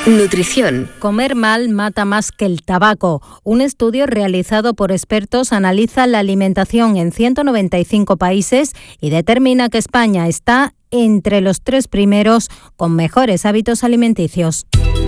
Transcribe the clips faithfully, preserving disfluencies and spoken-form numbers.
Nutrición. Comer mal mata más que el tabaco. Un estudio realizado por expertos analiza la alimentación en ciento noventa y cinco países y determina que España está entre los tres primeros con mejores hábitos alimenticios.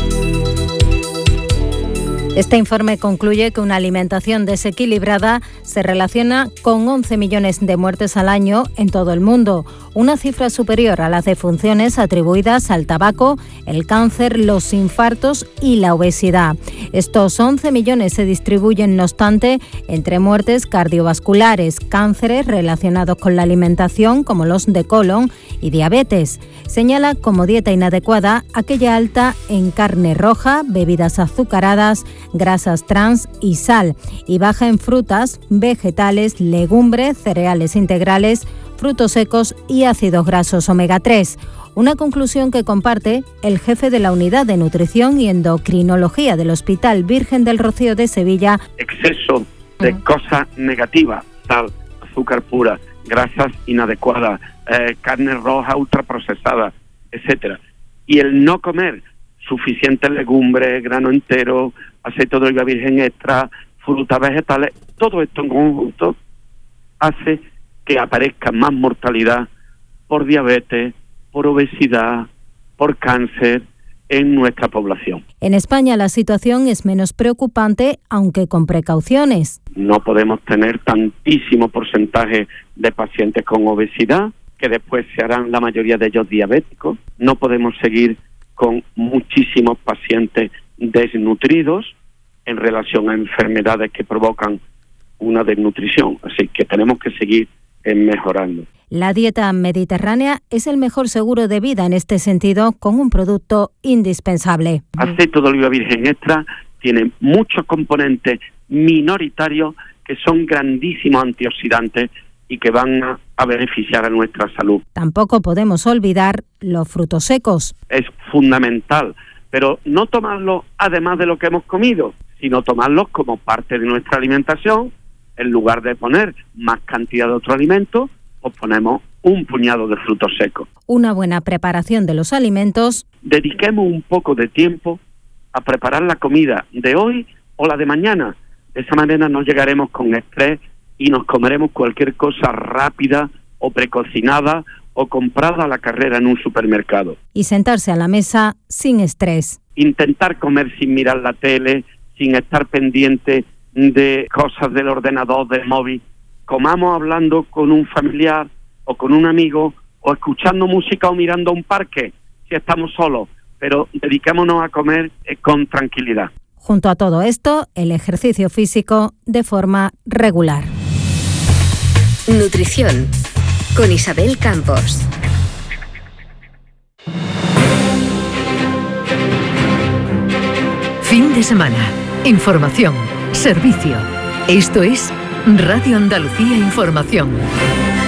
Este informe concluye que una alimentación desequilibrada se relaciona con once millones de muertes al año en todo el mundo, una cifra superior a las defunciones atribuidas al tabaco, el cáncer, los infartos y la obesidad. Estos once millones se distribuyen, no obstante, entre muertes cardiovasculares, cánceres relacionados con la alimentación, como los de colon, y diabetes. Señala como dieta inadecuada aquella alta en carne roja, bebidas azucaradas, grasas trans y sal, y baja en frutas, vegetales, legumbres, cereales integrales, frutos secos y ácidos grasos omega tres. Una conclusión que comparte el jefe de la Unidad de Nutrición y Endocrinología del Hospital Virgen del Rocío de Sevilla. Exceso de cosas negativas, sal, azúcar pura, grasas inadecuadas, eh, carne roja ultraprocesada, etcétera. Y el no comer suficiente legumbre, grano entero, aceite de oliva virgen extra, frutas, vegetales, todo esto en conjunto hace que aparezca más mortalidad por diabetes, por obesidad, por cáncer en nuestra población. En España la situación es menos preocupante, aunque con precauciones. No podemos tener tantísimo porcentaje de pacientes con obesidad, que después se harán la mayoría de ellos diabéticos. No podemos seguir con muchísimos pacientes desnutridos en relación a enfermedades que provocan una desnutrición. Así que tenemos que seguir mejorando. La dieta mediterránea es el mejor seguro de vida en este sentido, con un producto indispensable. Aceite de oliva virgen extra tiene muchos componentes minoritarios que son grandísimos antioxidantes y que van a, a beneficiar a nuestra salud. Tampoco podemos olvidar los frutos secos. Es fundamental, pero no tomarlos además de lo que hemos comido, sino tomarlos como parte de nuestra alimentación. En lugar de poner más cantidad de otro alimento, pues ponemos un puñado de frutos secos. Una buena preparación de los alimentos. Dediquemos un poco de tiempo a preparar la comida de hoy o la de mañana. De esa manera no llegaremos con estrés y nos comeremos cualquier cosa rápida o precocinada o comprada a la carrera en un supermercado. Y sentarse a la mesa sin estrés. Intentar comer sin mirar la tele, sin estar pendiente de cosas del ordenador, del móvil. Comamos hablando con un familiar o con un amigo, o escuchando música o mirando a un parque si estamos solos, pero dediquémonos a comer eh, con tranquilidad. Junto a todo esto, el ejercicio físico de forma regular. Nutrición con Isabel Campos. Fin de semana. Información. Servicio. Esto es Radio Andalucía Información.